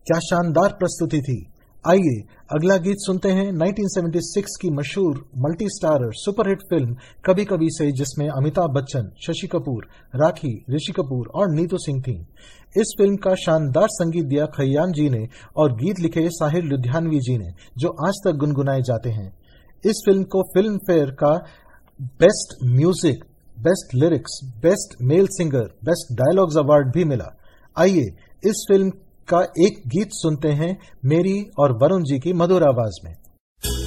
क्या शानदार प्रस्तुति थी। आइए अगला गीत सुनते हैं 1976 की मशहूर मल्टी स्टारर सुपरहिट फिल्म कभी कभी से, जिसमें अमिताभ बच्चन, शशि कपूर, राखी, ऋषि कपूर और नीतू सिंह थीं। इस फिल्म का शानदार संगीत दिया खय्याम जी ने और गीत लिखे साहिर लुधियानवी जी ने, जो आज तक गुनगुनाए जाते हैं। इस फिल्म को फिल्म फेयर का best music, best lyrics, best male singer, best dialogues award भी मिला। आइए इस फिल्म का एक गीत सुनते हैं मेरी और वरुण जी की मधुर आवाज में।